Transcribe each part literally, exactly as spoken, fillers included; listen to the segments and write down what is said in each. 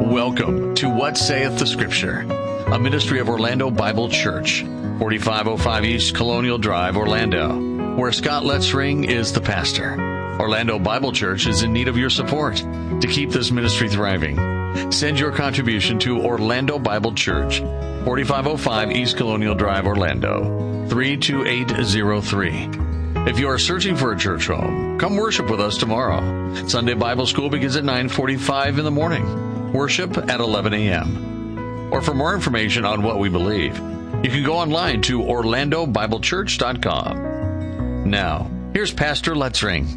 Welcome to What Saith the Scripture, a ministry of Orlando Bible Church, forty-five oh five East Colonial Drive, Orlando, where Scott Letzring is the pastor. Orlando Bible Church is in need of your support to keep this ministry thriving. Send your contribution to Orlando Bible Church, forty-five oh five East Colonial Drive, Orlando, three two eight zero three. If you are searching for a church home, come worship with us tomorrow. Sunday Bible School begins at nine forty-five in the morning. Worship at eleven a.m. Or for more information on what we believe, you can go online to orlando bible church dot com. Now, here's Pastor Letzring.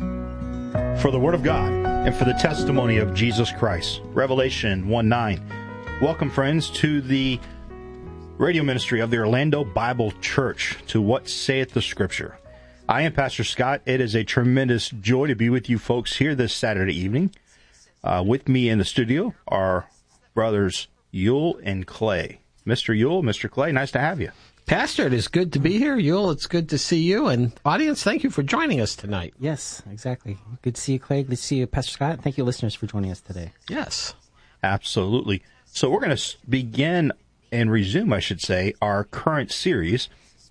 For the Word of God and for the testimony of Jesus Christ. Revelation one nine. Welcome, friends, to the radio ministry of the Orlando Bible Church, to What Saith the Scripture. I am Pastor Scott. It is a tremendous joy to be with you folks here this Saturday evening. Uh, with me in the studio are brothers Yule and Clay. Mister Yule, Mister Clay, nice to have you. Pastor, it is good to be here. Yule, it's good to see you. And audience, thank you for joining us tonight. Yes, exactly. Good to see you, Clay. Good to see you, Pastor Scott. Thank you, listeners, for joining us today. Yes. Absolutely. So we're going to begin and resume, I should say, our current series,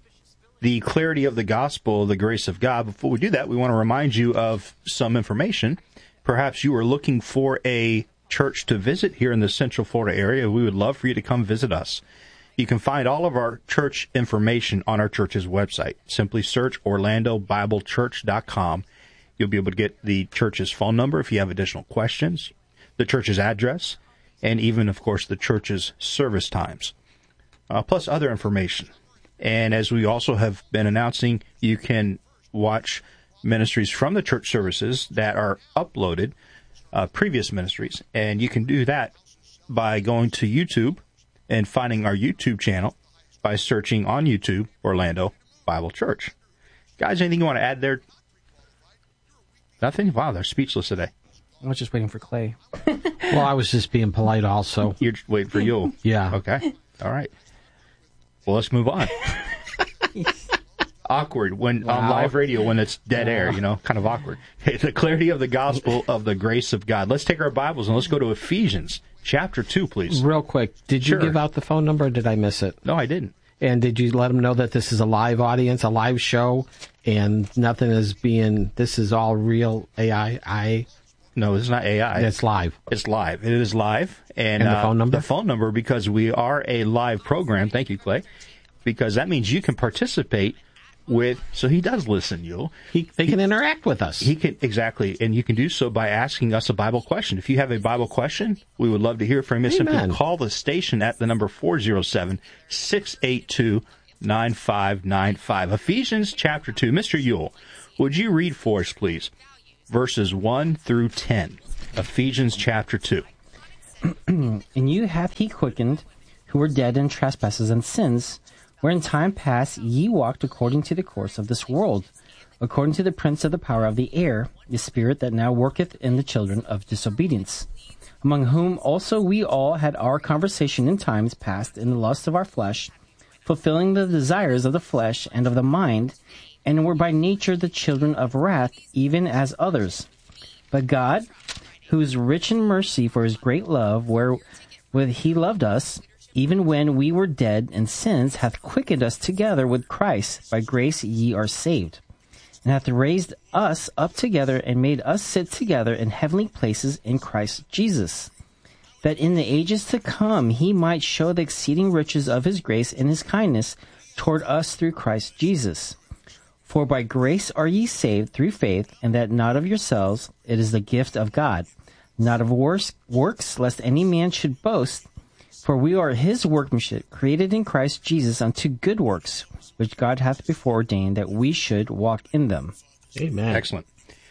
The Clarity of the Gospel of the Grace of God. Before we do that, we want to remind you of some information. Perhaps you are looking for a church to visit here in the Central Florida area. We would love for you to come visit us. You can find all of our church information on our church's website. Simply search orlando bible church dot com. You'll be able to get the church's phone number if you have additional questions, the church's address, and even, of course, the church's service times, uh, plus other information. And as we also have been announcing, you can watch ministries from the church services that are uploaded, uh, previous ministries, and you can do that by going to YouTube and finding our YouTube channel by searching on YouTube, Orlando Bible Church. Guys, anything you want to add there? Nothing? Wow, they're speechless today. I was just waiting for Clay. Well, I was just being polite also. You're waiting for you. Yeah. Okay. All right. Well, let's move on. Awkward when wow. on live radio when it's dead air, you know, kind of awkward. Okay, the clarity of the gospel of the grace of God. Let's take our Bibles and let's go to Ephesians chapter two, please. Real quick, did you Sure. give out the phone number or did I miss it? No, I didn't. And did you let them know that this is a live audience, a live show, and nothing is being, this is all real A I? I, No, this is not A I. it's live. It's live. It is live. And, And the uh, phone number? The phone number, because we are a live program. Thank you, Clay. Because that means you can participate with, so he does listen, Yule. He, they can interact with us. He can, exactly, and you can do so by asking us a Bible question. If you have a Bible question, we would love to hear from you. Amen. Simply call the station at the number four oh seven, six eight two, nine five nine five. Ephesians chapter two. Mister Yule, would you read for us, please, verses one through ten? Ephesians chapter two. And you hath he quickened, who were dead in trespasses and sins, where in time past ye walked according to the course of this world, according to the prince of the power of the air, the spirit that now worketh in the children of disobedience, among whom also we all had our conversation in times past in the lust of our flesh, fulfilling the desires of the flesh and of the mind, and were by nature the children of wrath, even as others. But God, who is rich in mercy for his great love, wherewith he loved us, even when we were dead in sins, hath quickened us together with Christ. By grace ye are saved, and hath raised us up together and made us sit together in heavenly places in Christ Jesus, that in the ages to come he might show the exceeding riches of his grace and his kindness toward us through Christ Jesus. For by grace are ye saved through faith, and that not of yourselves, it is the gift of God, not of works, works lest any man should boast. For we are his workmanship, created in Christ Jesus unto good works, which God hath before ordained that we should walk in them. Amen. Excellent.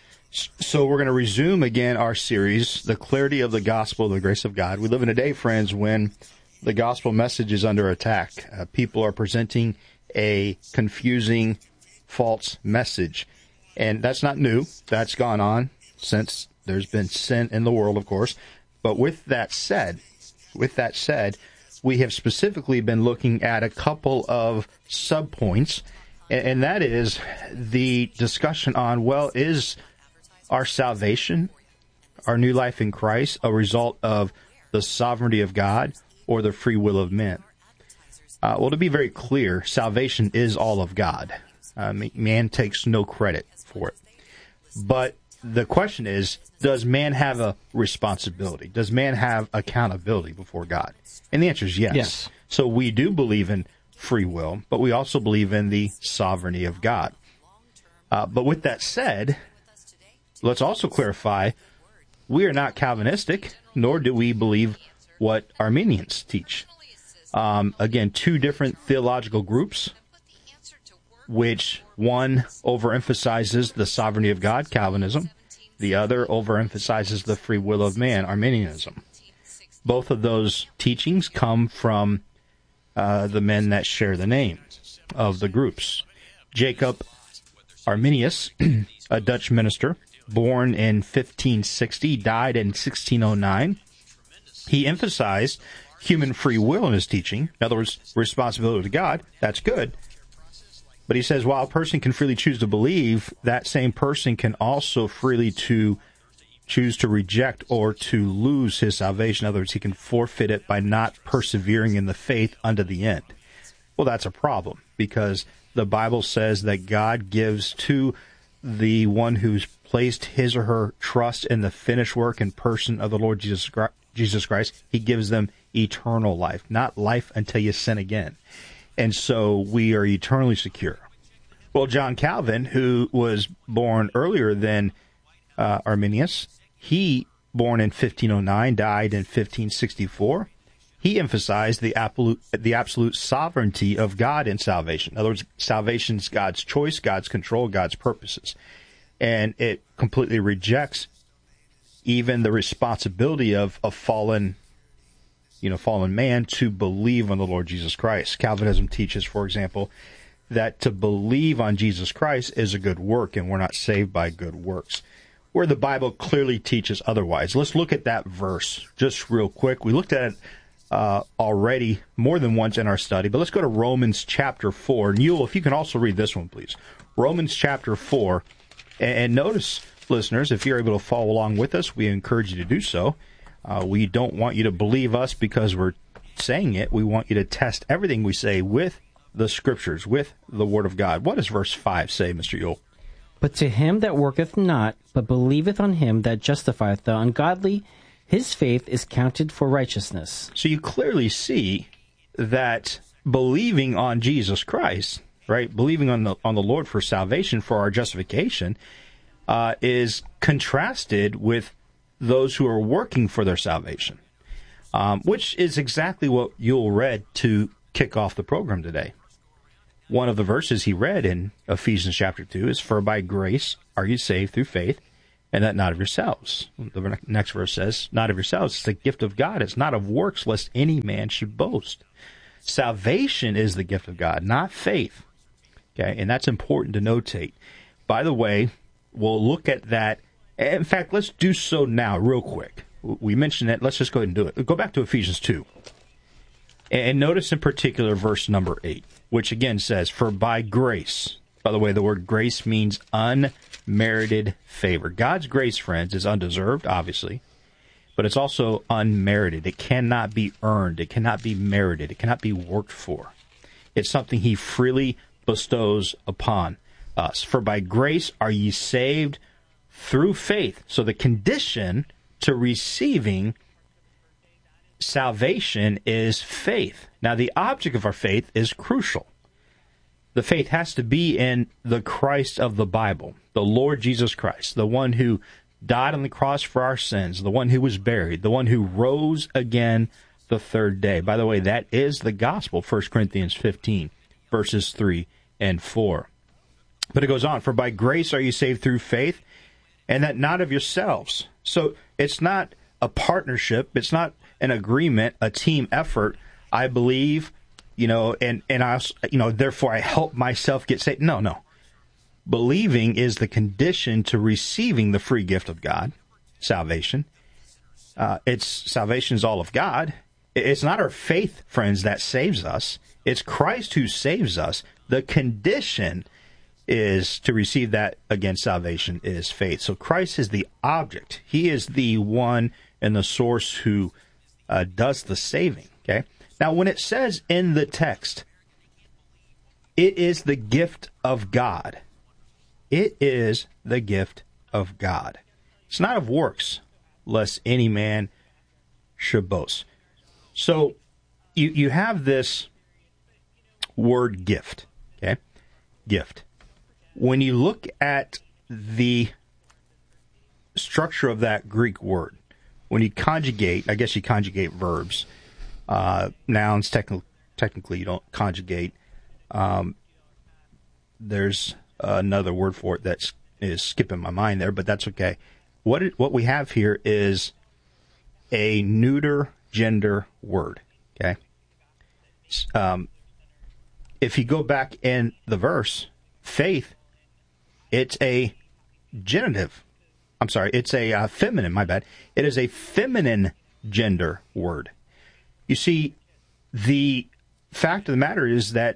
So we're going to resume again our series, The Clarity of the Gospel of the Grace of God. We live in a day, friends, when the gospel message is under attack. Uh, people are presenting a confusing, false message. And that's not new. That's gone on since there's been sin in the world, of course. But with that said, With that said, we have specifically been looking at a couple of subpoints, and, and that is the discussion on, well, is our salvation, our new life in Christ, a result of the sovereignty of God or the free will of men? Uh, well, to be very clear, salvation is all of God. Uh, man takes no credit for it. But the question is, does man have a responsibility? Does man have accountability before God? And the answer is yes. Yes. So we do believe in free will, but we also believe in the sovereignty of God. Uh, but with that said, let's also clarify, we are not Calvinistic, nor do we believe what Arminians teach. Um, again, two different theological groups, which one overemphasizes the sovereignty of God, Calvinism. The other overemphasizes the free will of man, Arminianism. Both of those teachings come from uh, the men that share the name of the groups. Jacob Arminius, a Dutch minister, born in fifteen sixty, died in sixteen oh nine. He emphasized human free will in his teaching. In other words, responsibility to God. That's good. But he says, while a person can freely choose to believe, that same person can also freely to choose to reject or to lose his salvation. In other words, he can forfeit it by not persevering in the faith unto the end. Well, that's a problem, because the Bible says that God gives to the one who's placed his or her trust in the finished work and person of the Lord Jesus Christ, Jesus Christ, he gives them eternal life, not life until you sin again. And so we are eternally secure. Well, John Calvin, who was born earlier than uh, Arminius, he, born in fifteen oh nine, died in fifteen sixty-four. He emphasized the absolute, the absolute sovereignty of God in salvation. In other words, salvation is God's choice, God's control, God's purposes. And it completely rejects even the responsibility of a fallen, you know, fallen man to believe on the Lord Jesus Christ. Calvinism teaches, for example, that to believe on Jesus Christ is a good work, and we're not saved by good works, where the Bible clearly teaches otherwise. Let's look at that verse just real quick. We looked at it uh, already more than once in our study, but let's go to Romans chapter four. And Yule, if you can also read this one, please. Romans chapter four. And notice, listeners, if you're able to follow along with us, we encourage you to do so. Uh, we don't want you to believe us because we're saying it. We want you to test everything we say with the Scriptures, with the Word of God. What does verse five say, Mister Yule? But to him that worketh not, but believeth on him that justifieth the ungodly, his faith is counted for righteousness. So you clearly see that believing on Jesus Christ, right, believing on the on the Lord for salvation, for our justification, uh, is contrasted with those who are working for their salvation, um, which is exactly what Yule read to kick off the program today. One of the verses he read in Ephesians chapter two is, "For by grace are you saved through faith, and that not of yourselves." The next verse says, "Not of yourselves, it's the gift of God. It's not of works, lest any man should boast." Salvation is the gift of God, not faith. Okay, and that's important to notate. By the way, we'll look at that. In fact, let's do so now, real quick. We mentioned that. Let's just go ahead and do it. Go back to Ephesians two. And notice in particular verse number eight, which again says, "For by grace," by the way, the word grace means unmerited favor. God's grace, friends, is undeserved, obviously, but it's also unmerited. It cannot be earned. It cannot be merited. It cannot be worked for. It's something he freely bestows upon us. "For by grace are ye saved through faith." So the condition to receiving salvation is faith. Now, the object of our faith is crucial. The faith has to be in the Christ of the Bible, the Lord Jesus Christ, the one who died on the cross for our sins, the one who was buried, the one who rose again the third day. By the way, that is the gospel, First Corinthians fifteen, verses three and four. But it goes on, "For by grace are you saved through faith, and that not of yourselves." So it's not a partnership. It's not an agreement, a team effort. I believe, you know, and, and I, you know, therefore I help myself get saved. No, no. Believing is the condition to receiving the free gift of God, salvation. Uh, it's salvation is all of God. It's not our faith, friends, that saves us. It's Christ who saves us. The condition is to receive that, again, salvation is faith. So Christ is the object. He is the one and the source who uh, does the saving. Okay. Now, when it says in the text, it is the gift of God. It is the gift of God. It's not of works, lest any man should boast. So you you have this word gift, okay? Gift. When you look at the structure of that Greek word, when you conjugate, I guess you conjugate verbs, uh, nouns, techni- technically you don't conjugate. Um, there's another word for it that is skipping my mind there, but that's okay. What it, what we have here is a neuter gender word, okay? Um, if you go back in the verse, faith, it's a genitive. I'm sorry, it's a uh, feminine, my bad. It is a feminine gender word. You see, the fact of the matter is that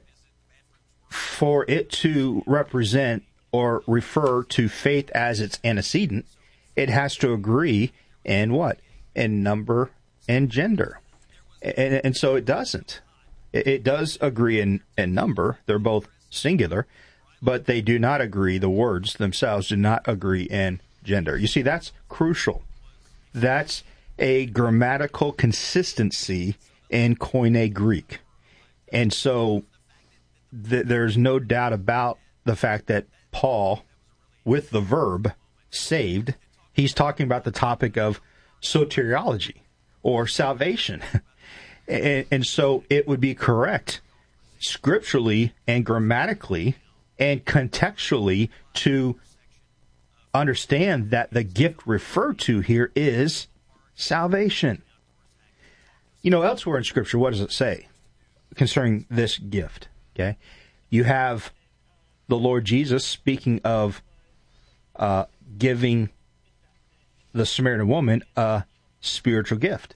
for it to represent or refer to faith as its antecedent, it has to agree in what? In number and gender. And, and so it doesn't. It, it does agree in, in number. They're both singular, but they do not agree. The words themselves do not agree in gender. You see, that's crucial. That's a grammatical consistency in Koine Greek. And so th- there's no doubt about the fact that Paul, with the verb saved, he's talking about the topic of soteriology or salvation. and, and so it would be correct scripturally and grammatically and contextually to understand that the gift referred to here is salvation. You know, elsewhere in Scripture, what does it say concerning this gift? Okay, you have the Lord Jesus speaking of uh, giving the Samaritan woman a spiritual gift.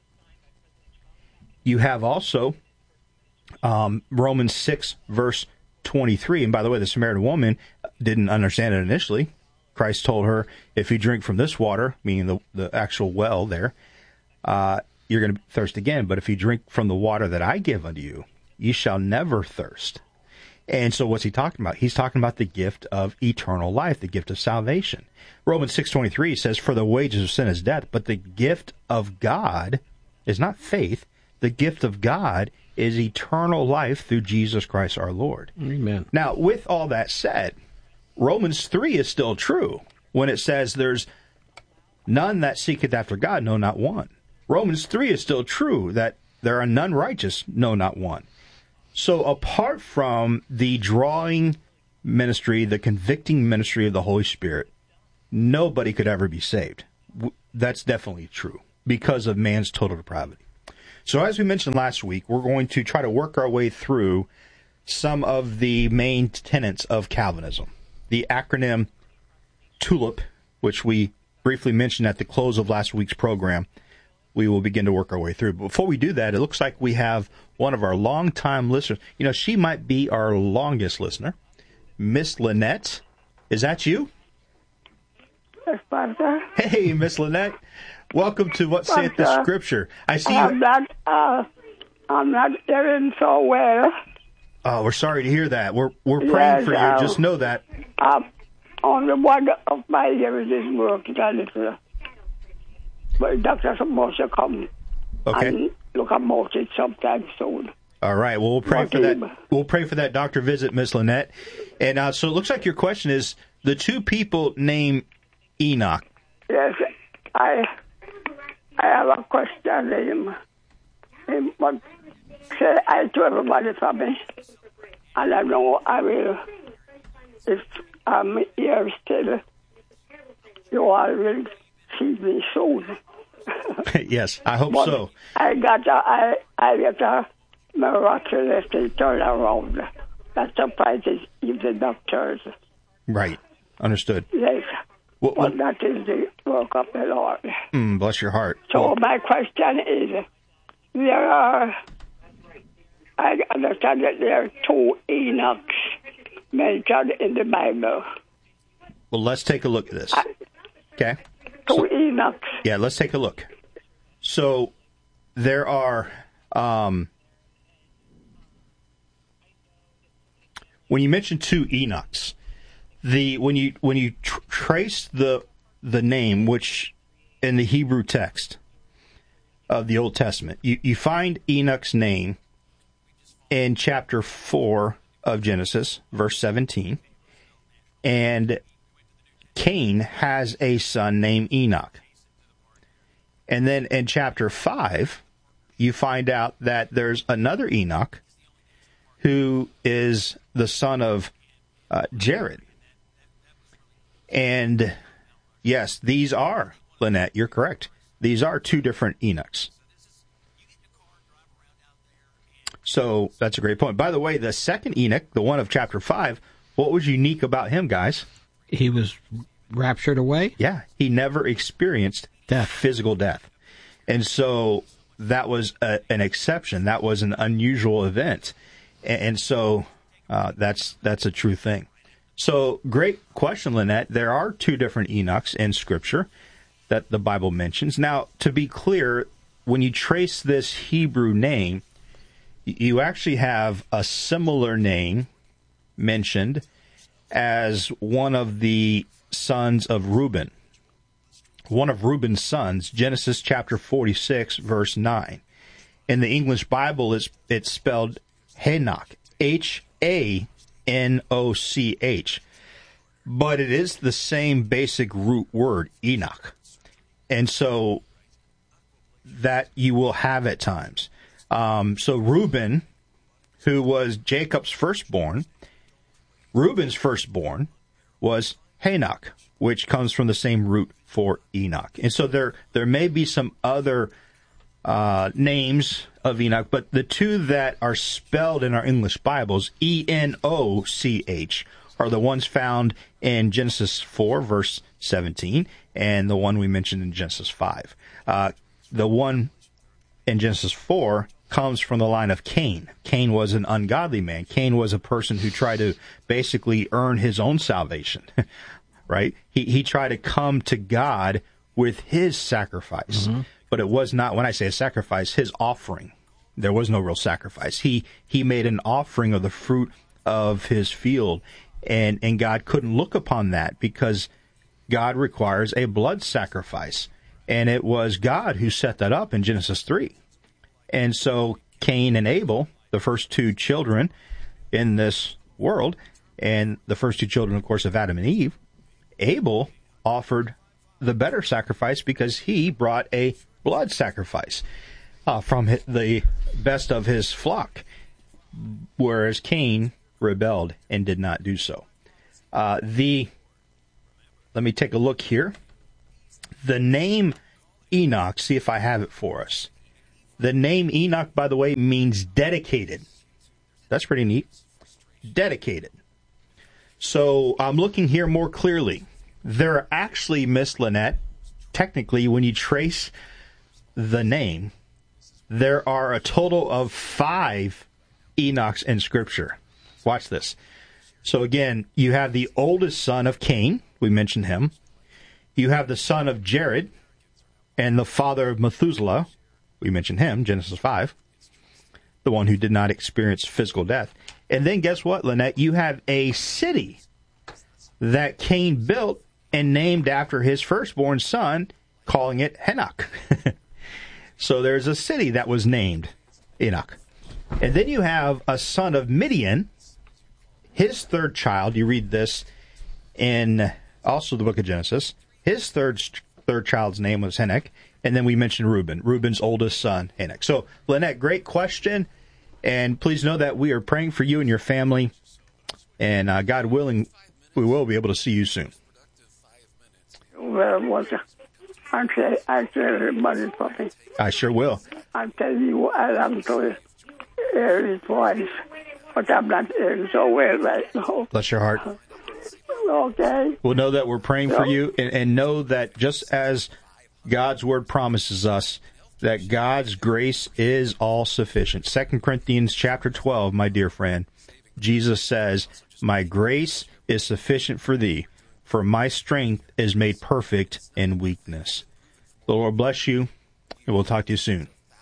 You have also um, Romans six, verse twenty-three. And by the way, the Samaritan woman didn't understand it initially. Christ told her, if you drink from this water, meaning the, the actual well there, uh, you're going to thirst again. But if you drink from the water that I give unto you, you shall never thirst. And so what's he talking about? He's talking about the gift of eternal life, the gift of salvation. Romans six twenty-three says, for the wages of sin is death, but the gift of God is not faith. The gift of God is eternal life through Jesus Christ our Lord. Amen. Now, with all that said, Romans three is still true when it says there's none that seeketh after God, no, not one. Romans three is still true that there are none righteous, no, not one. So apart from the drawing ministry, the convicting ministry of the Holy Spirit, nobody could ever be saved. That's definitely true because of man's total depravity. So as we mentioned last week, we're going to try to work our way through some of the main tenets of Calvinism. The acronym TULIP, which we briefly mentioned at the close of last week's program, we will begin to work our way through. But before we do that, it looks like we have one of our longtime listeners. You know, she might be our longest listener. Miss Lynette, is that you? Yes, Pastor. Hey, Miss Lynette. Welcome to What Saith the Scripture. I see I'm you. not, uh, I'm not hearing so well. Oh, we're sorry to hear that. We're we're praying Yes, for you. uh, Just know that. Um, only one of my ears is working a little. But Doctor supposed to come Okay. and look at it sometime soon. All right. Well, we'll pray Okay. for that. We'll pray for that doctor visit, Miss Lynette. And uh, so it looks like your question is the two people named Enoch. Yes, I I have a question. Him, him, but say I to everybody from me, and I know I will. If I'm here still, you all will see me soon. Yes, I hope But so. I got a, I, I got a miraculous turnaround that surprises even the doctors. Right. Understood. Yes. Well, well, But that is the work of the Lord. mm, bless your heart. So Well, my question is, there are, I understand that there are two Enochs mentioned in the Bible. well, let's take a look at this. Okay. Two So- Enochs. Yeah, let's take a look. So there are, um, when you mention two Enochs, the when you when you tr- trace the the name, which in the Hebrew text of the Old Testament, you, you find Enoch's name in chapter four of Genesis, verse seventeen, and Cain has a son named Enoch. And then in chapter five, you find out that there's another Enoch who is the son of uh, Jared. And yes, these are, Lynette, you're correct. These are two different Enochs. So that's a great point. By the way, the second Enoch, the one of chapter five, what was unique about him, guys? He was raptured away? Yeah, he never experienced Death. physical death. And so that was a, an exception. That was an unusual event. And, and so uh, that's that's a true thing. So great question, Lynette. There are two different Enochs in Scripture that the Bible mentions. Now, to be clear, when you trace this Hebrew name, you actually have a similar name mentioned as one of the sons of Reuben. One of Reuben's sons, Genesis chapter forty-six, verse nine. In the English Bible, it's, it's spelled Hanoch, H A N O C H. But it is the same basic root word, Enoch. And so that you will have at times. Um, so Reuben, who was Jacob's firstborn, Reuben's firstborn was Hanoch, which comes from the same root for Enoch. And so there there may be some other uh, names of Enoch, but the two that are spelled in our English Bibles, E N O C H, are the ones found in Genesis four, verse seventeen, and the one we mentioned in Genesis five. Uh, the one in Genesis four comes from the line of Cain. Cain was an ungodly man. Cain was a person who tried to basically earn his own salvation, right? He he tried to come to God with his sacrifice, mm-hmm. but it was not, when I say a sacrifice, his offering. There was no real sacrifice. He he made an offering of the fruit of his field, and, and God couldn't look upon that because God requires a blood sacrifice. And it was God who set that up in Genesis three. And so Cain and Abel, the first two children in this world, and the first two children, of course, of Adam and Eve, Abel offered the better sacrifice because he brought a blood sacrifice uh, from the best of his flock, whereas Cain rebelled and did not do so. Uh, the let me take a look here. The name Enoch, see if I have it for us. The name Enoch, by the way, means dedicated. That's pretty neat. Dedicated. So I'm looking here more clearly. There are actually, Miss Lynette, technically, when you trace the name, there are a total of five Enochs in Scripture. Watch this. So again, you have the oldest son of Cain. We mentioned him. You have the son of Jared and the father of Methuselah. We mentioned him, Genesis five, the one who did not experience physical death. And then guess what, Lynette? You have a city that Cain built and named after his firstborn son, calling it Hanoch. So there's a city that was named Enoch. And then you have a son of Midian, his third child. You read this in also the book of Genesis. His third third child's name was Hanoch. And then we mentioned Reuben, Reuben's oldest son, Hanoch. So, Lynette, great question. And please know that we are praying for you and your family. And uh, God willing, we will be able to see you soon. Well, what I say, I say everybody for me. I sure will. I tell you, I love to hear his voice, but I'm not hearing so well right now. Bless your heart. Okay. We'll know that we're praying for you, and, and know that just as God's word promises us, that God's grace is all sufficient. Second Corinthians chapter twelve, my dear friend, Jesus says, "My grace is sufficient for thee, for my strength is made perfect in weakness." The Lord bless you, and we'll talk to you soon.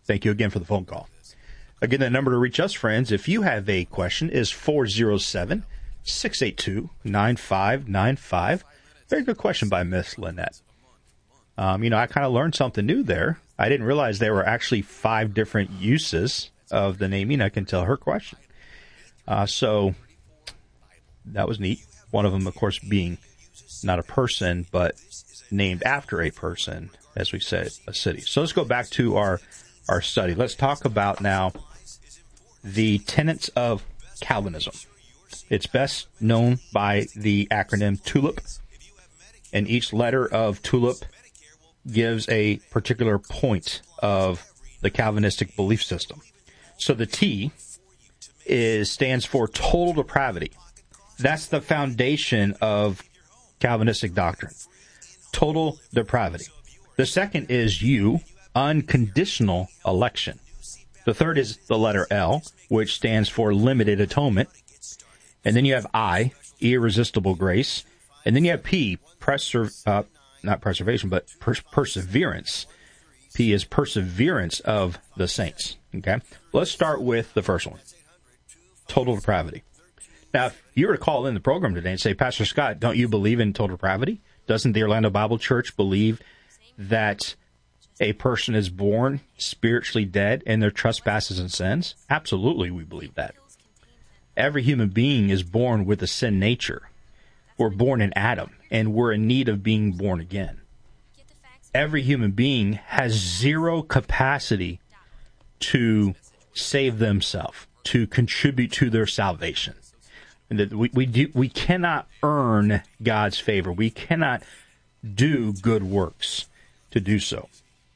Thank you again for the phone call. Again, the number to reach us, friends, if you have a question, is four oh seven, six eight two, nine five nine five. Very good question by Miss Lynette. Um, you know, I kind of learned something new there. I didn't realize there were actually five different uses of the name Enoch until her question. Uh, so that was neat. One of them, of course, being not a person, but named after a person, as we said, a city. So let's go back to our, our study. Let's talk about now the tenets of Calvinism. It's best known by the acronym TULIP, and each letter of TULIP gives a particular point of the Calvinistic belief system. So the T is stands for total depravity. That's the foundation of Calvinistic doctrine. Total depravity. The second is U, unconditional election. The third is the letter L, which stands for limited atonement. And then you have I, irresistible grace. And then you have P, preser- uh, not preservation, but per- perseverance. P is perseverance of the saints. Okay? Let's start with the first one. Total depravity. Now, if you were to call in the program today and say, Pastor Scott, don't you believe in total depravity? Doesn't the Orlando Bible Church believe that a person is born spiritually dead in their trespasses and sins? Absolutely, we believe that. Every human being is born with a sin nature. We're born in Adam, and we're in need of being born again. Every human being has zero capacity to save themselves, to contribute to their salvation. And that we we do we cannot earn God's favor. We cannot do good works to do so.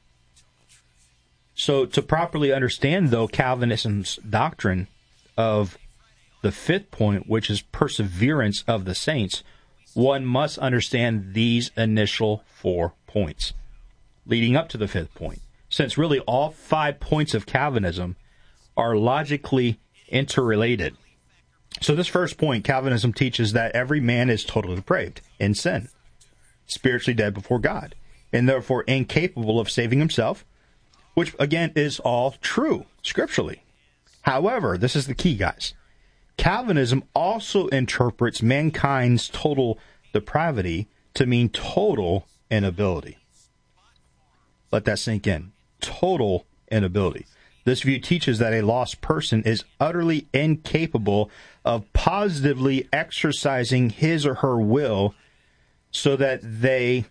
So to properly understand, though, Calvinism's doctrine of the fifth point, which is perseverance of the saints, one must understand these initial four points leading up to the fifth point, since really all five points of Calvinism are logically interrelated. So this first point, Calvinism teaches that every man is totally depraved in sin, spiritually dead before God, and therefore incapable of saving himself, which, again, is all true scripturally. However, this is the key, guys. Calvinism also interprets mankind's total depravity to mean total inability. Let that sink in. Total inability. This view teaches that a lost person is utterly incapable of positively exercising his or her will, so that they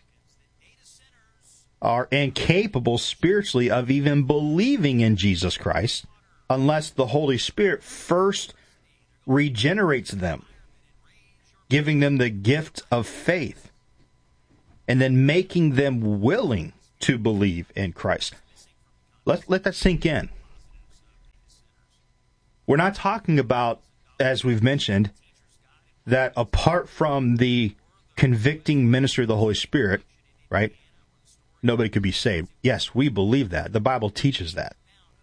are incapable spiritually of even believing in Jesus Christ unless the Holy Spirit first regenerates them, giving them the gift of faith, and then making them willing to believe in Christ. Let, let that sink in. We're not talking about, as we've mentioned, that apart from the convicting ministry of the Holy Spirit, right, nobody could be saved. Yes, we believe that. The Bible teaches that.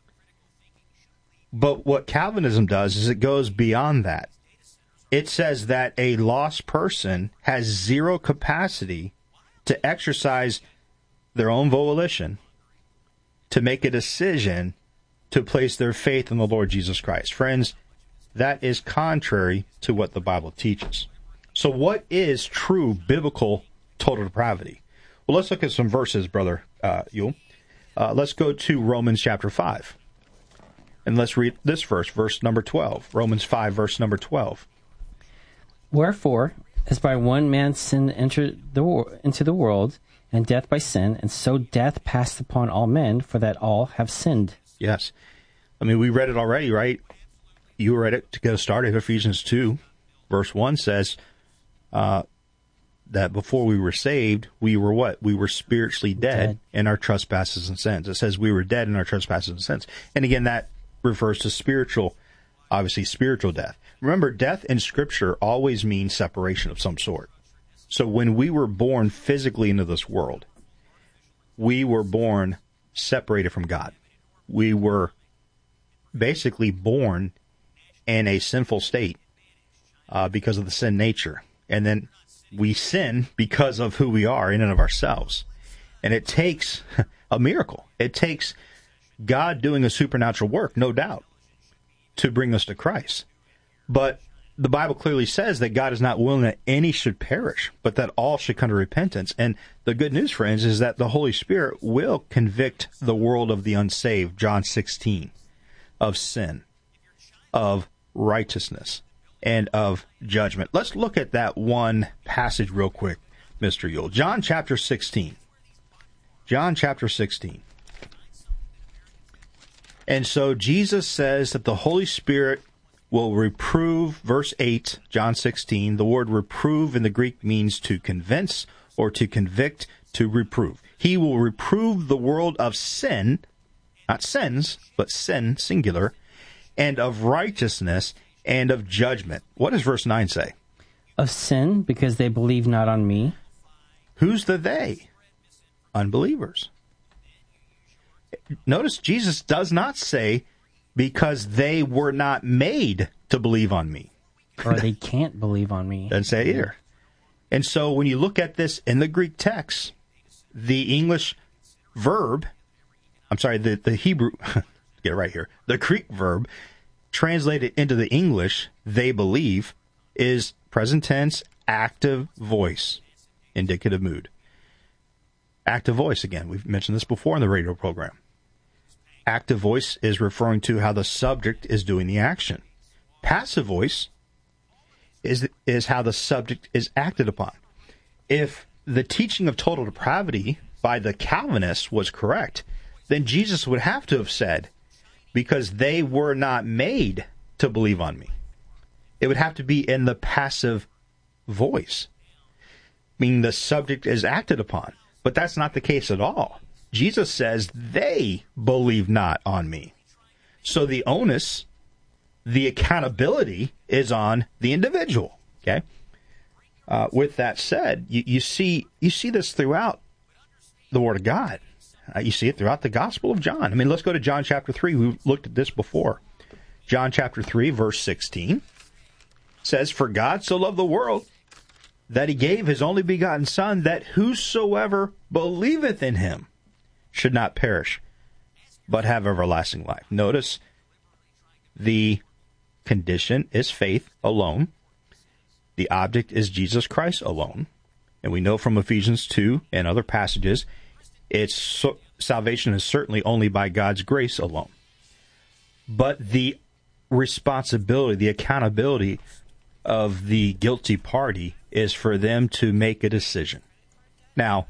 But what Calvinism does is it goes beyond that. It says that a lost person has zero capacity to exercise their own volition, to make a decision to place their faith in the Lord Jesus Christ. Friends, that is contrary to what the Bible teaches. So what is true biblical total depravity? Well, let's look at some verses, Brother uh, Yule. Uh, let's go to Romans chapter five. And let's read this verse, verse number twelve. Romans five, verse number twelve. Wherefore, as by one man sin entered the wor- into the world, and death by sin, and so death passed upon all men, for that all have sinned. Yes. I mean, we read it already, right? You read it to get us started. Ephesians two, verse one says uh, that before we were saved, we were what? We were spiritually dead, dead in our trespasses and sins. It says we were dead in our trespasses and sins. And again, that refers to spiritual, obviously spiritual death. Remember, death in Scripture always means separation of some sort. So when we were born physically into this world, we were born separated from God. We were basically born in a sinful state uh, because of the sin nature. And then we sin because of who we are in and of ourselves. And it takes a miracle. It takes God doing a supernatural work, no doubt, to bring us to Christ. But the Bible clearly says that God is not willing that any should perish, but that all should come to repentance. And the good news, friends, is that the Holy Spirit will convict the world of the unsaved, John sixteen, of sin, of righteousness, and of judgment. Let's look at that one passage real quick, Mister Yule. John chapter sixteen. John chapter sixteen. And so Jesus says that the Holy Spirit will reprove, verse eight, John sixteen. The word reprove in the Greek means to convince or to convict, to reprove. He will reprove the world of sin, not sins, but sin, singular, and of righteousness and of judgment. What does verse nine say? Of sin, because they believe not on me. Who's the they? Unbelievers. Notice Jesus does not say, because they were not made to believe on me. Or they can't believe on me. Doesn't say it either. And so when you look at this in the Greek text, the English verb, I'm sorry, the, the Hebrew, get it right here, the Greek verb translated into the English, they believe, is present tense, active voice, indicative mood. Active voice, again, we've mentioned this before in the radio program. Active voice is referring to how the subject is doing the action. Passive voice is is how the subject is acted upon. If the teaching of total depravity by the Calvinists was correct, then Jesus would have to have said, because they were not made to believe on me. It would have to be in the passive voice, meaning the subject is acted upon. But that's not the case at all. Jesus says they believe not on me. So the onus, the accountability is on the individual. Okay. Uh, with that said, you, you see you see this throughout the Word of God. Uh, you see it throughout the Gospel of John. I mean, let's go to John chapter three. We've looked at this before. John chapter three, verse sixteen says, "For God so loved the world that he gave his only begotten Son, that whosoever believeth in him should not perish, but have everlasting life." Notice the condition is faith alone. The object is Jesus Christ alone. And we know from Ephesians two and other passages, it's so, salvation is certainly only by God's grace alone. But the responsibility, the accountability of the guilty party is for them to make a decision. Now,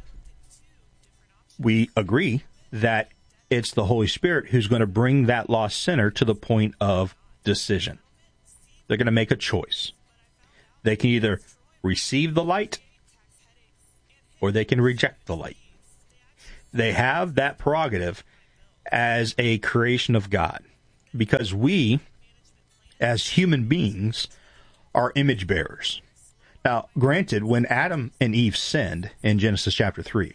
we agree that it's the Holy Spirit who's going to bring that lost sinner to the point of decision. They're going to make a choice. They can either receive the light or they can reject the light. They have that prerogative as a creation of God, because we, as human beings, are image bearers. Now, granted, when Adam and Eve sinned in Genesis chapter three,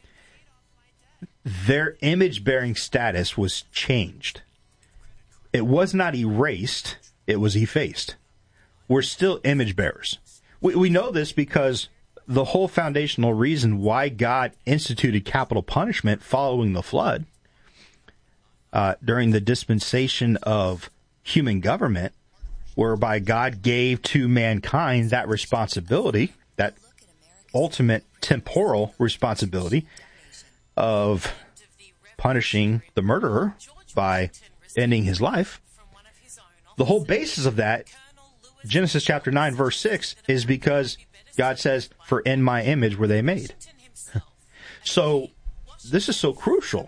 their image-bearing status was changed. It was not erased, it was effaced. We're still image bearers. We, we know this because the whole foundational reason why God instituted capital punishment following the flood, uh, during the dispensation of human government, whereby God gave to mankind that responsibility, that ultimate temporal responsibility of punishing the murderer by ending his life. The whole basis of that, Genesis chapter nine, verse six, is because God says, "For in my image were they made." So this is so crucial.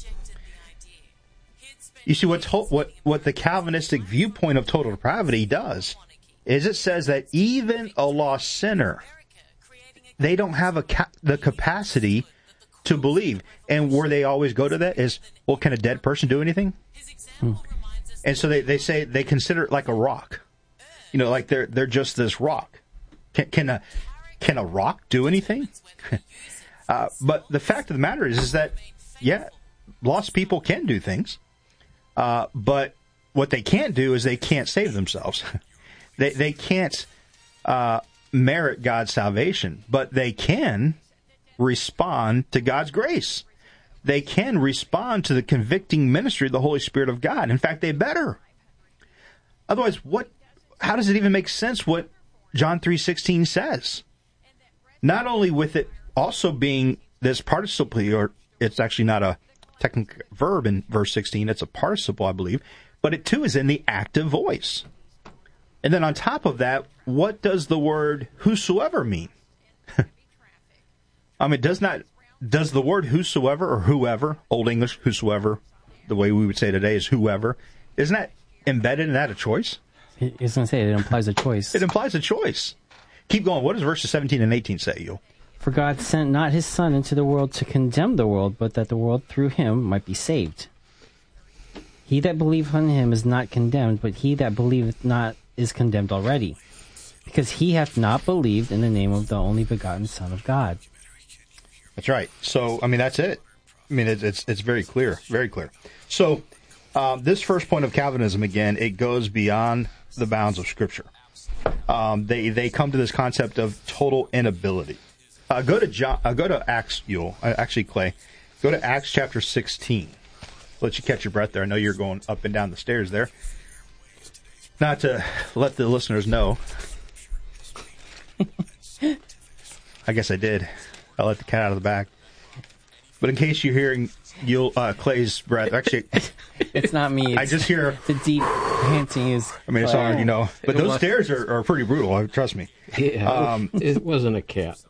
You see, what's, what what the Calvinistic viewpoint of total depravity does is it says that even a lost sinner, they don't have a ca- the capacity to believe. And where they always go to that is, well, can a dead person do anything? Hmm. And so they, they say they consider it like a rock. You know, like they're they're just this rock. Can, can a can a rock do anything? uh, but the fact of the matter is, is that yeah, lost people can do things, uh, but what they can't do is they can't save themselves. they they can't uh, merit God's salvation, but they can respond to God's grace. they can respond to the convicting ministry of the Holy Spirit of God. In fact, they better. Otherwise, what? How does it even make sense what John three sixteen says? Not only with it also being this participle, or it's actually not a technical verb in verse sixteen, it's a participle, I believe, but it too is in the active voice. And then on top of that, what does the word whosoever mean? I mean, does not does the word whosoever or whoever, Old English, whosoever, the way we would say today is whoever, isn't that embedded in that a choice? I was going to say, it implies a choice. It implies a choice. Keep going. What does verses seventeen and eighteen say, you? For God sent not his Son into the world to condemn the world, but that the world through him might be saved. He that believeth on him is not condemned, but he that believeth not is condemned already, because he hath not believed in the name of the only begotten Son of God. That's right. So, I mean, that's it. I mean, it's it's, it's very clear, very clear. So, um, this first point of Calvinism, again, it goes beyond the bounds of Scripture. Um, they they come to this concept of total inability. Uh, go to John. Uh, go to Acts. You'll uh, actually Clay. Go to Acts chapter sixteen. Let you catch your breath there. I know you're going up and down the stairs there. Not to let the listeners know. I guess I did. I let the cat out of the bag. But in case you're hearing you'll uh, Clay's breath, actually, it's not me. It's I just hear the deep panting is. I mean, it's all you know. But those stairs are, are pretty brutal. Trust me. Yeah, um, it wasn't a cat.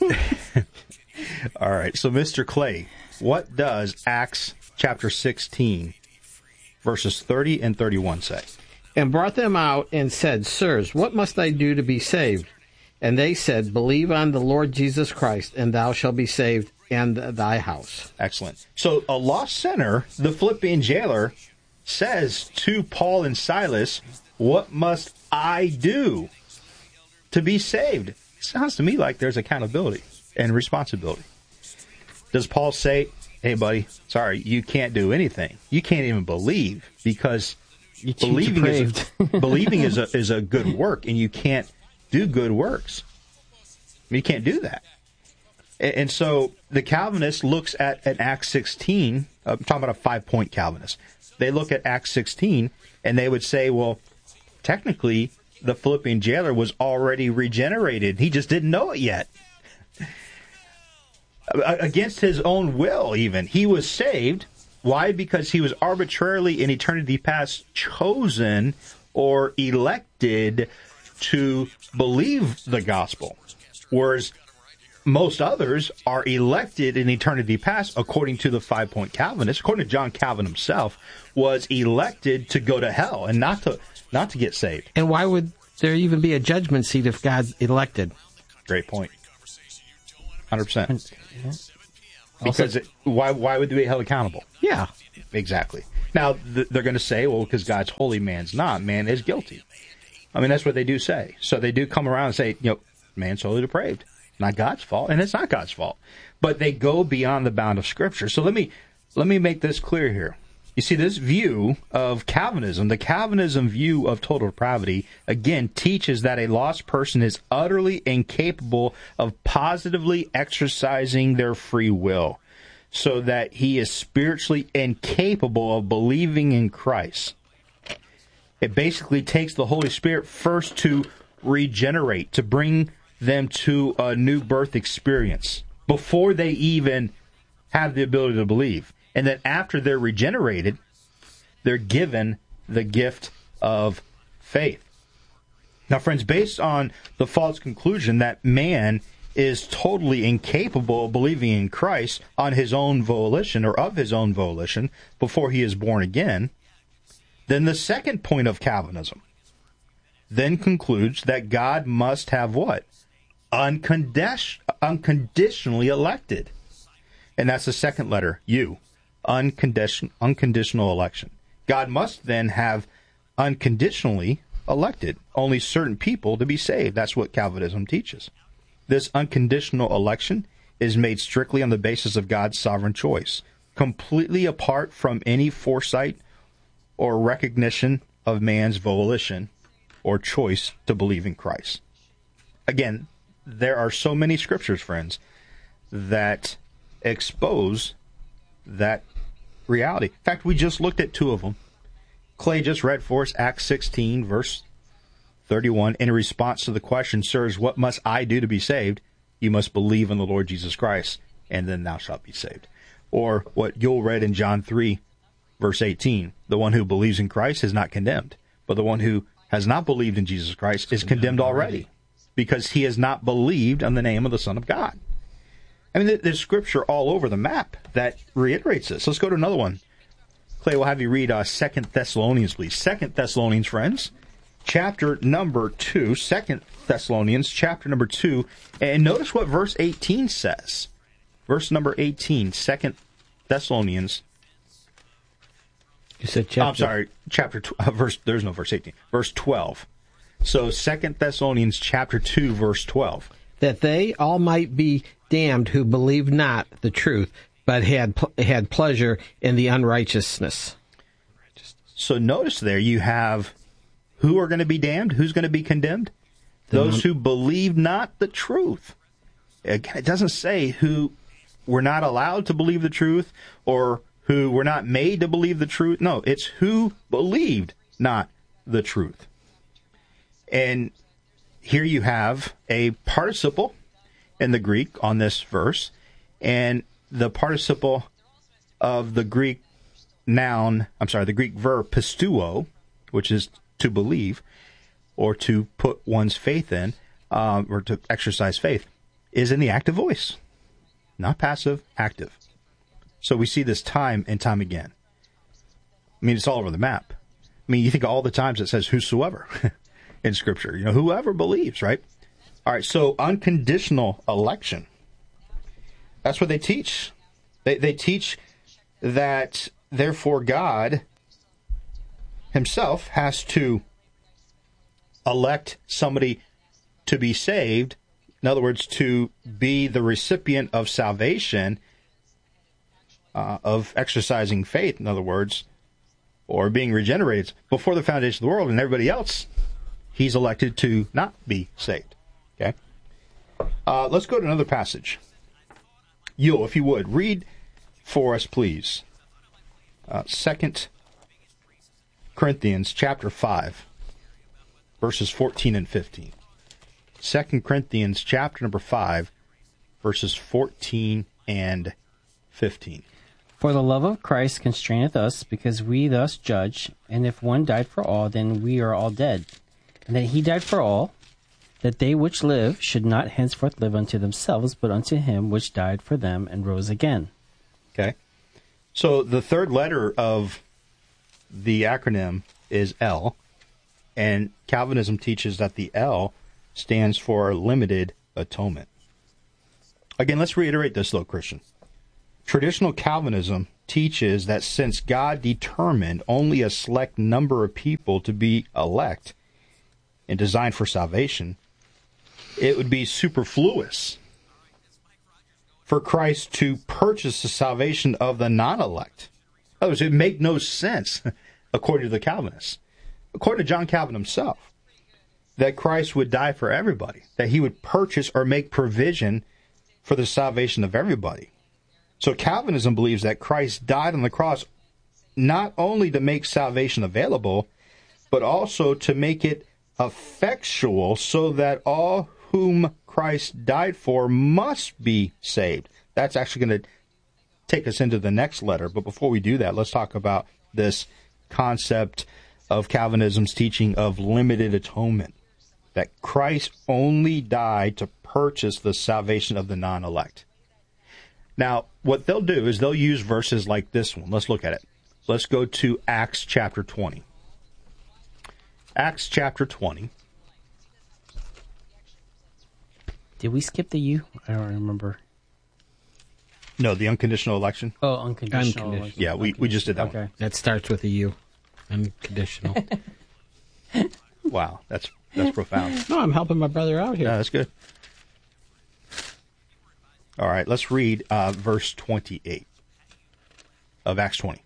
All right. So, Mister Clay, what does Acts chapter sixteen, verses thirty and thirty-one say? And brought them out and said, Sirs, what must I do to be saved? And they said, Believe on the Lord Jesus Christ, and thou shalt be saved, and thy house. Excellent. So a lost sinner, the Philippian jailer, says to Paul and Silas, what must I do to be saved? Sounds to me like there's accountability and responsibility. Does Paul say, hey, buddy, sorry, you can't do anything. You can't even believe, because believing is, a, believing is a, is a good work, and you can't do good works. You can't do that. And, and so the Calvinist looks at, at Acts sixteen, I'm talking about a five-point Calvinist. They look at Acts sixteen, and they would say, well, technically, the Philippian jailer was already regenerated. He just didn't know it yet. Against his own will, even. He was saved. Why? Because he was arbitrarily, in eternity past, chosen or elected to believe the gospel. Whereas most others are elected in eternity past, according to the five-point Calvinist, according to John Calvin himself, was elected to go to hell and not to not to get saved. And why would there even be a judgment seat if God's elected? Great point. one hundred percent. Because it, why why would they be held accountable? Yeah. Exactly. Now, th- they're going to say, well, because God's holy, man's not. Man is guilty. I mean, that's what they do say. So they do come around and say, you know, man's totally depraved. Not God's fault, and it's not God's fault. But they go beyond the bound of Scripture. So let me let me make this clear here. You see, this view of Calvinism, the Calvinism view of total depravity, again, teaches that a lost person is utterly incapable of positively exercising their free will, so that he is spiritually incapable of believing in Christ. It basically takes the Holy Spirit first to regenerate, to bring them to a new birth experience before they even have the ability to believe. And then after they're regenerated, they're given the gift of faith. Now, friends, based on the false conclusion that man is totally incapable of believing in Christ on his own volition or of his own volition before he is born again, then the second point of Calvinism then concludes that God must have what? Uncondition- unconditionally elected. And that's the second letter, U. Uncondition- unconditional election. God must then have unconditionally elected only certain people to be saved. That's what Calvinism teaches. This unconditional election is made strictly on the basis of God's sovereign choice, completely apart from any foresight or recognition of man's volition or choice to believe in Christ. Again, there are so many scriptures, friends, that expose that reality. In fact, we just looked at two of them. Clay just read for us Acts sixteen, verse thirty-one. In response to the question, sirs, what must I do to be saved? You must believe in the Lord Jesus Christ, and then thou shalt be saved. Or what Joel read in John three, verse eighteen. The one who believes in Christ is not condemned, but the one who has not believed in Jesus Christ is condemned already, because he has not believed on the name of the Son of God. I mean, there's scripture all over the map that reiterates this. Let's go to another one. Clay, we'll have you read uh, Second Thessalonians, please. Second Thessalonians, friends, chapter number two. Second Thessalonians, chapter number two. And notice what verse eighteen says. Verse number eighteen, Second Thessalonians. You said chapter. I'm sorry, chapter tw- uh, verse. There's no verse eighteen. Verse twelve. So Second Thessalonians, chapter two, verse twelve. That they all might be damned who believed not the truth, but had pl- had pleasure in the unrighteousness. So notice there you have who are going to be damned, who's going to be condemned? Those who believe not the truth. Again, it doesn't say who were not allowed to believe the truth or who were not made to believe the truth. No, it's who believed not the truth. And here you have a participle in the Greek on this verse, and the participle of the Greek noun, I'm sorry, the Greek verb pisteuo, which is to believe or to put one's faith in, um, or to exercise faith, is in the active voice, not passive, active. So we see this time and time again. I mean, it's all over the map. I mean, you think of all the times it says whosoever in Scripture, you know, whoever believes, right? All right, so unconditional election. That's what they teach. They they teach that, therefore, God himself has to elect somebody to be saved. In other words, to be the recipient of salvation, uh, of exercising faith, in other words, or being regenerated before the foundation of the world, and everybody else, he's elected to not be saved. Okay? Uh, let's go to another passage. Yule, if you would, read for us, please. Uh, Second Corinthians chapter five, verses fourteen and fifteen. Second Corinthians chapter number five, verses fourteen and fifteen. For the love of Christ constraineth us, because we thus judge, and if one died for all, then we are all dead. And that he died for all, that they which live should not henceforth live unto themselves, but unto him which died for them and rose again. Okay. So the third letter of the acronym is L, and Calvinism teaches that the L stands for limited atonement. Again, let's reiterate this, though, Christian. Traditional Calvinism teaches that since God determined only a select number of people to be elect and designed for salvation, it would be superfluous for Christ to purchase the salvation of the non-elect. In other words, it would make no sense, according to the Calvinists, according to John Calvin himself, that Christ would die for everybody, that he would purchase or make provision for the salvation of everybody. So Calvinism believes that Christ died on the cross not only to make salvation available, but also to make it effectual so that all whom Christ died for must be saved. That's actually going to take us into the next letter. But before we do that, let's talk about this concept of Calvinism's teaching of limited atonement, that Christ only died to purchase the salvation of the non-elect. Now, what they'll do is they'll use verses like this one. Let's look at it. Let's go to Acts chapter twenty. Acts chapter twenty. Did we skip the U? I don't remember. No, the unconditional election. Oh, unconditional. Unconditional. election. Yeah, we, we just did that Okay. one. That starts with a U. Unconditional. Wow, that's that's profound. No, I'm helping my brother out here. Yeah, that's good. All right, let's read uh, verse twenty-eight of Acts twenty.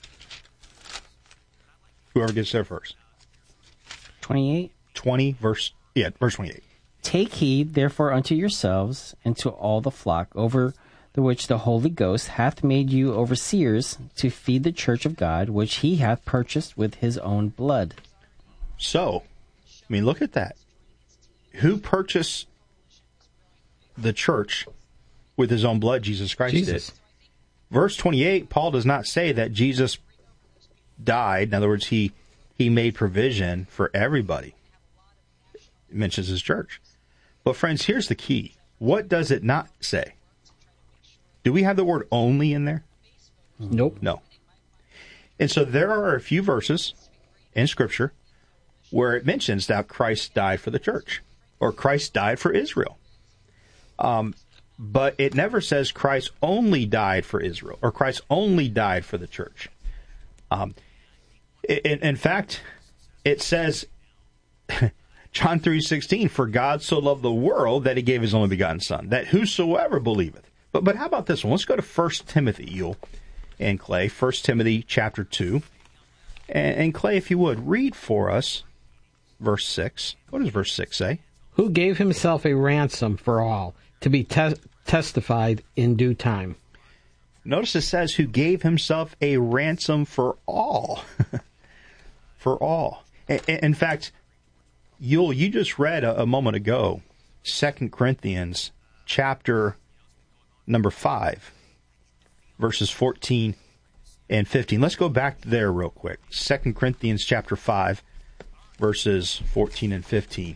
Whoever gets there first. twenty-eight. twenty, verse, yeah, verse twenty-eight. Take heed, therefore, unto yourselves and to all the flock, over the which the Holy Ghost hath made you overseers to feed the church of God, which he hath purchased with his own blood. So, I mean, look at that. Who purchased the church with his own blood? Jesus Christ Jesus. did. Verse twenty-eight, Paul does not say that Jesus died. In other words, he, he made provision for everybody. It mentions his church. But friends, here's the key. What does it not say? Do we have the word only in there? Nope. No. And so there are a few verses in Scripture where it mentions that Christ died for the church, or Christ died for Israel. Um, but it never says Christ only died for Israel, or Christ only died for the church. Um, in, in fact, it says, John three sixteen, for God so loved the world that he gave his only begotten Son, that whosoever believeth. But but how about this one? Let's go to First Timothy, Yule and Clay. First Timothy chapter two. And, and Clay, if you would, read for us verse six. What does verse six say? Who gave himself a ransom for all, to be te- testified in due time. Notice it says, who gave himself a ransom for all. For all. In, in fact, Yule, you just read a, a moment ago, Second Corinthians chapter number five, verses fourteen and fifteen. Let's go back there real quick. Second Corinthians chapter five, verses fourteen and fifteen.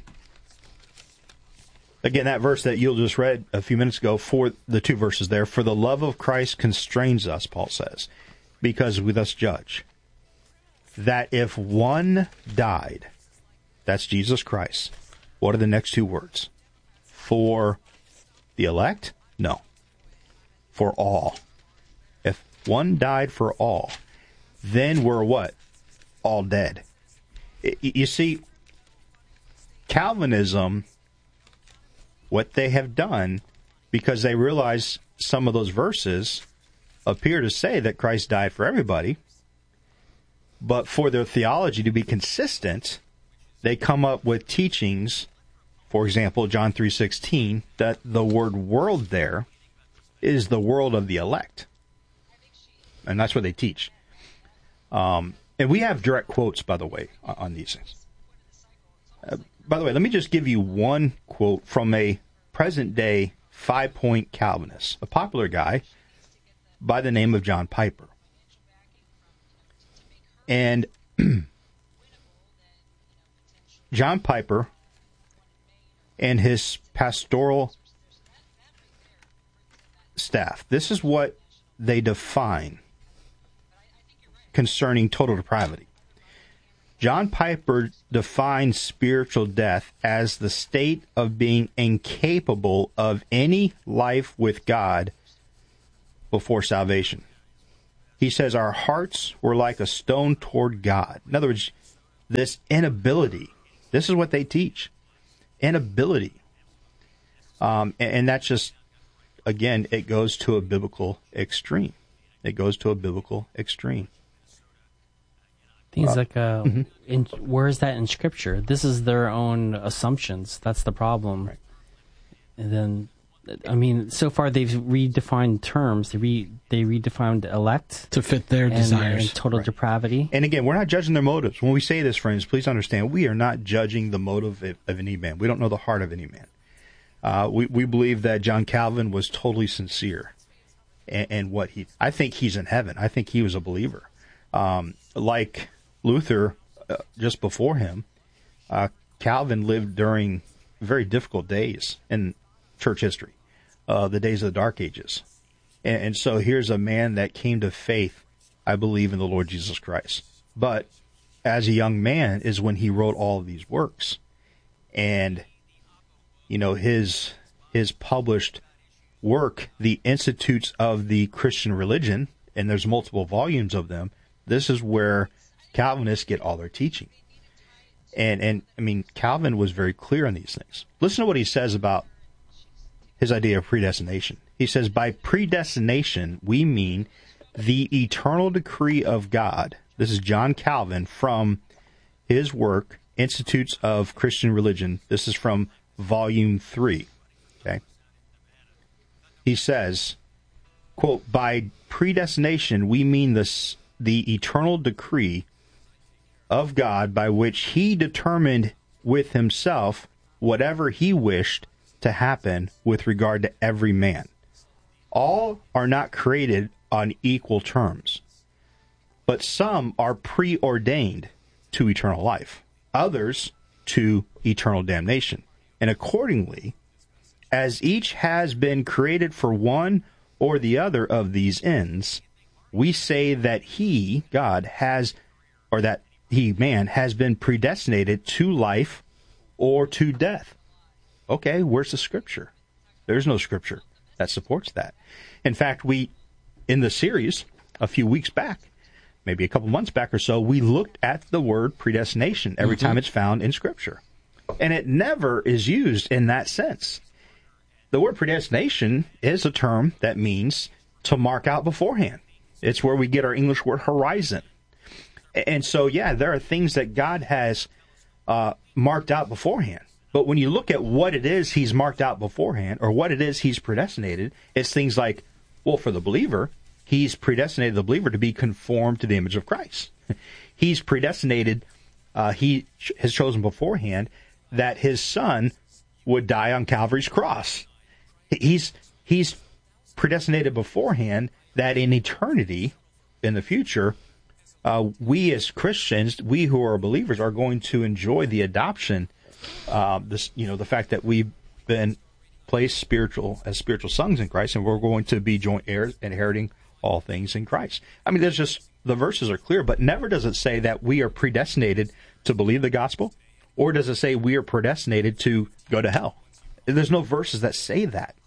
Again, that verse that Yule just read a few minutes ago, for the two verses there, for the love of Christ constrains us, Paul says, because we thus judge that if one died, that's Jesus Christ, what are the next two words? For the elect? No. For all. If one died for all, then we're what? All dead. You see, Calvinism, what they have done, because they realize some of those verses appear to say that Christ died for everybody, but for their theology to be consistent, they come up with teachings, for example, John three sixteen, that the word world there is the world of the elect. And that's what they teach. Um, and we have direct quotes, by the way, on, on these things. Uh, by the way, let me just give you one quote from a present-day five-point Calvinist, a popular guy by the name of John Piper. And John Piper and his pastoral staff, this is what they define concerning total depravity. John Piper defines spiritual death as the state of being incapable of any life with God before salvation. He says our hearts were like a stone toward God. In other words, this inability, this is what they teach, inability. Um, and, and that's just, again, it goes to a biblical extreme. It goes to a biblical extreme. Things uh, like, uh, mm-hmm. in, where is that in Scripture? This is their own assumptions. That's the problem. Right. And then, I mean, so far they've redefined terms. They re, they redefined elect to fit their and, desires, and total right. depravity. And again, we're not judging their motives. When we say this, friends, please understand, we are not judging the motive of, of any man. We don't know the heart of any man. Uh, we we believe that John Calvin was totally sincere, and, and what he. I think he's in heaven. I think he was a believer, um, like Luther, uh, just before him. uh, Calvin lived during very difficult days in church history, uh, the days of the Dark Ages. And, and so here's a man that came to faith, I believe, in the Lord Jesus Christ. But as a young man is when he wrote all of these works. And, you know, his his published work, The Institutes of the Christian Religion, and there's multiple volumes of them, this is where Calvinists get all their teaching. And, and I mean, Calvin was very clear on these things. Listen to what he says about his idea of predestination. He says, by predestination, we mean the eternal decree of God. This is John Calvin from his work, Institutes of Christian Religion. This is from volume three. Okay. He says, quote, by predestination, we mean this, the eternal decree of God by which he determined with himself whatever he wished to happen with regard to every man. All are not created on equal terms, but some are preordained to eternal life, others to eternal damnation. And accordingly, as each has been created for one or the other of these ends, we say that he, God, has, or that he, man, has been predestinated to life or to death. Okay, where's the scripture? There's no scripture that supports that. In fact, we, in the series, a few weeks back, maybe a couple months back or so, we looked at the word predestination every mm-hmm. time it's found in scripture. And it never is used in that sense. The word predestination is a term that means to mark out beforehand. It's where we get our English word horizon. And so, yeah, there are things that God has uh, marked out beforehand. But when you look at what it is he's marked out beforehand, or what it is he's predestinated, it's things like, well, for the believer, he's predestinated the believer to be conformed to the image of Christ. He's predestinated, uh, he has chosen beforehand that his son would die on Calvary's cross. He's he's predestinated beforehand that in eternity, in the future, uh, we as Christians, we who are believers, are going to enjoy the adoption, uh, this you know, the fact that we've been placed spiritual as spiritual sons in Christ, and we're going to be joint heirs, inheriting all things in Christ. I mean, there's just, the verses are clear, but never does it say that we are predestinated to believe the gospel, or does it say we are predestinated to go to hell. There's no verses that say that.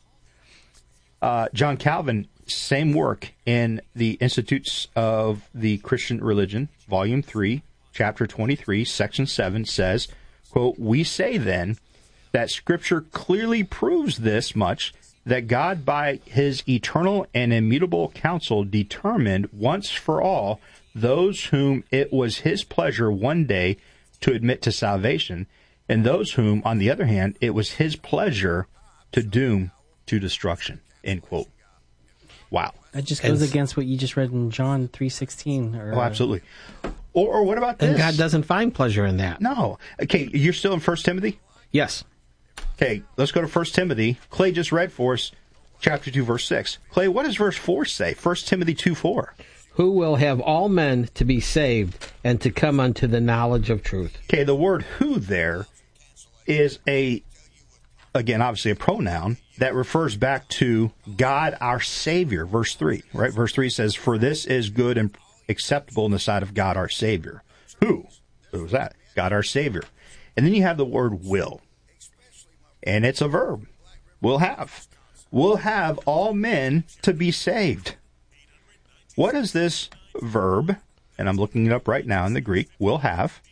Uh, John Calvin, same work in the Institutes of the Christian Religion, Volume three, Chapter twenty-three, Section seven, says, quote, we say then that Scripture clearly proves this much, that God by his eternal and immutable counsel determined once for all those whom it was his pleasure one day to admit to salvation, and those whom, on the other hand, it was his pleasure to doom to destruction. End quote. Wow. That just goes and, against what you just read in John three sixteen. Or, oh, absolutely. Or, or what about this? And God doesn't find pleasure in that. No. Okay, you're still in First Timothy? Yes. Okay, let's go to First Timothy. Clay just read for us chapter two, verse six. Clay, what does verse four say? First Timothy two four. Who will have all men to be saved and to come unto the knowledge of truth. Okay, the word who there is a, again, obviously a pronoun that refers back to God our Savior, verse three, right? Verse three says, for this is good and acceptable in the sight of God our Savior. Who? Who was that? God our Savior. And then you have the word will. And it's a verb. Will have. Will have all men to be saved. What is this verb? And I'm looking it up right now in the Greek. Will have.